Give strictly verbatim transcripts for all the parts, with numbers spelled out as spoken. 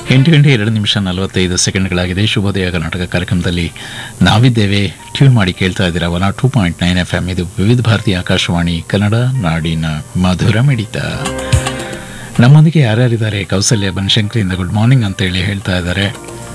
ಎಂಟು ಗಂಟೆ ಎರಡು ನಿಮಿಷ ನಲವತ್ತೈದು ಸೆಕೆಂಡ್ಗಳಾಗಿದೆ. ಶುಭೋದಯ ಕರ್ನಾಟಕ ಕಾರ್ಯಕ್ರಮದಲ್ಲಿ ನಾವಿದ್ದೇವೆ. ಟ್ಯೂನ್ ಮಾಡಿ ಕೇಳ್ತಾ ಇದ್ದೀರಾ one two point nine F M. ಇದು ವಿವಿಧ ಭಾರತಿ ಆಕಾಶವಾಣಿ ಕನ್ನಡ ನಾಡಿನ ಮಧುರ ಮಿಡಿತ. ನಮ್ಮೊಂದಿಗೆ ಯಾರ್ಯಾರಿದ್ದಾರೆ? ಕೌಸಲ್ಯ ಬನಶಂಕರಿಯಿಂದ ಗುಡ್ ಮಾರ್ನಿಂಗ್ ಅಂತೇಳಿ ಹೇಳ್ತಾ ಇದ್ದಾರೆ.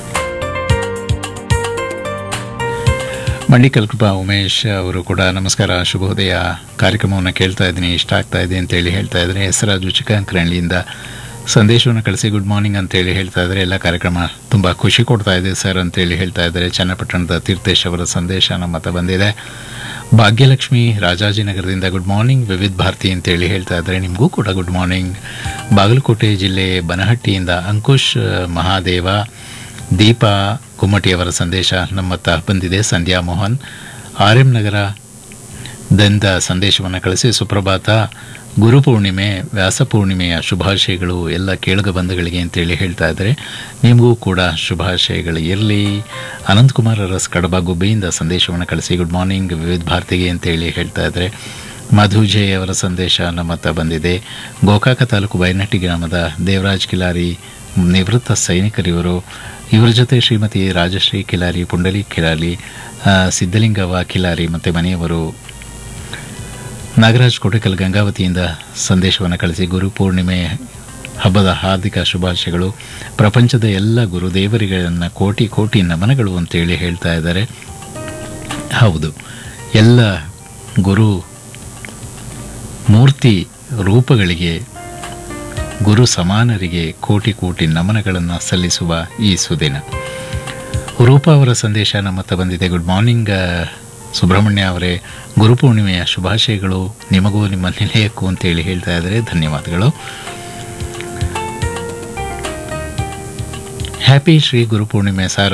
ಮಂಡಿಕಲ್ ಕೃಪಾ ಉಮೇಶ್ ಅವರು ಕೂಡ ನಮಸ್ಕಾರ, ಶುಭೋದಯ, ಕಾರ್ಯಕ್ರಮವನ್ನು ಕೇಳ್ತಾ ಇದ್ದೀನಿ, ಇಷ್ಟ ಆಗ್ತಾ ಇದೆ ಅಂತೇಳಿ ಹೇಳ್ತಾ ಇದ್ದಾರೆ. ಹೆಸರಾಜು ಚಿಕ್ಕಂಕರಳ್ಳಿಯಿಂದ ಸಂದೇಶವನ್ನು ಕಳಿಸಿ ಗುಡ್ ಮಾರ್ನಿಂಗ್ ಅಂತೇಳಿ ಹೇಳ್ತಾ ಇದ್ದಾರೆ. ಎಲ್ಲ ಕಾರ್ಯಕ್ರಮ ತುಂಬ ಖುಷಿ ಕೊಡ್ತಾ ಇದೆ ಸರ್ ಅಂತೇಳಿ ಹೇಳ್ತಾ ಇದ್ದಾರೆ. ಚನ್ನಪಟ್ಟಣದ ತೀರ್ಥೇಶ್ ಅವರ ಸಂದೇಶ ನಮ್ಮ ಹತ್ರ ಬಂದಿದೆ. ಭಾಗ್ಯಲಕ್ಷ್ಮಿ ರಾಜಾಜಿನಗರದಿಂದ ಗುಡ್ ಮಾರ್ನಿಂಗ್ ವಿವಿಧ ಭಾರತಿ ಅಂತೇಳಿ ಹೇಳ್ತಾ ಇದ್ದಾರೆ. ನಿಮಗೂ ಕೂಡ ಗುಡ್ ಮಾರ್ನಿಂಗ್. ಬಾಗಲಕೋಟೆ ಜಿಲ್ಲೆ ಬನಹಟ್ಟಿಯಿಂದ ಅಂಕುಶ್ ಮಹಾದೇವ, ದೀಪಾ ಕುಮ್ಮಟಿಯವರ ಸಂದೇಶ ನಮ್ಮ ಹತ್ರ ಬಂದಿದೆ. ಸಂಧ್ಯಾ ಮೋಹನ್ ಆರ್ ಎಂ ನಗರದಿಂದ ಸಂದೇಶವನ್ನು ಕಳಿಸಿ ಸುಪ್ರಭಾತ, ಗುರುಪೂರ್ಣಿಮೆ, ವ್ಯಾಸಪೂರ್ಣಿಮೆಯ ಶುಭಾಶಯಗಳು ಎಲ್ಲ ಕೇಳುಗ ಬಂಧುಗಳಿಗೆ ಅಂತೇಳಿ ಹೇಳ್ತಾ ಇದ್ದಾರೆ. ನಿಮಗೂ ಕೂಡ ಶುಭಾಶಯಗಳು ಇರಲಿ. ಅನಂತಕುಮಾರ್ ಅರಸ್ ಕಡಬ ಗುಬ್ಬಿಯಿಂದ ಸಂದೇಶವನ್ನು ಕಳಿಸಿ ಗುಡ್ ಮಾರ್ನಿಂಗ್ ವಿವಿಧ ಭಾರತಿಗೆ ಅಂತೇಳಿ ಹೇಳ್ತಾ ಇದ್ದಾರೆ. ಮಧುಜಯ್ ಅವರ ಸಂದೇಶ ನಮ್ಮ ಹತ್ರ ಬಂದಿದೆ. ಗೋಕಾಕ ತಾಲೂಕು ಬೈನಟ್ಟಿ ಗ್ರಾಮದ ದೇವರಾಜ್ ಕಿಲಾರಿ ನಿವೃತ್ತ ಸೈನಿಕರಿವರು, ಇವರ ಜೊತೆ ಶ್ರೀಮತಿ ರಾಜಶ್ರೀ ಕಿಲಾರಿ, ಪುಂಡಲಿ ಕಿಲಾರಿ, ಸಿದ್ದಲಿಂಗವ್ವ ಕಿಲಾರಿ ಮತ್ತು ಮನೆಯವರು. ನಾಗರಾಜ್ ಕೋಟೆಕಲ್ ಗಂಗಾವತಿಯಿಂದ ಸಂದೇಶವನ್ನು ಕಳಿಸಿ ಗುರುಪೂರ್ಣಿಮೆ ಹಬ್ಬದ ಹಾರ್ದಿಕ ಶುಭಾಶಯಗಳು. ಪ್ರಪಂಚದ ಎಲ್ಲ ಗುರುದೇವರಿಗಳನ್ನು ಕೋಟಿ ಕೋಟಿ ನಮನಗಳು ಅಂತೇಳಿ ಹೇಳ್ತಾ ಇದ್ದಾರೆ. ಹೌದು, ಎಲ್ಲ ಗುರು ಮೂರ್ತಿ ರೂಪಗಳಿಗೆ, ಗುರು ಸಮಾನರಿಗೆ ಕೋಟಿ ಕೋಟಿ ನಮನಗಳನ್ನು ಸಲ್ಲಿಸುವ ಈ ಸುದಿನ. ರೂಪಾ ಅವರ ಸಂದೇಶ ನಮ್ಮ ಹತ್ರ ಬಂದಿದೆ. ಗುಡ್ ಮಾರ್ನಿಂಗ್ ಸುಬ್ರಹ್ಮಣ್ಯ ಅವರೇ, ಗುರುಪೂರ್ಣಿಮೆಯ ಶುಭಾಶಯಗಳು ನಿಮಗೂ ನಿಮ್ಮ ನಿಲಯಕ್ಕೂ ಅಂತೇಳಿ ಹೇಳ್ತಾ ಇದ್ದಾರೆ. ಧನ್ಯವಾದಗಳು. Happy Shri Guru Purnima sir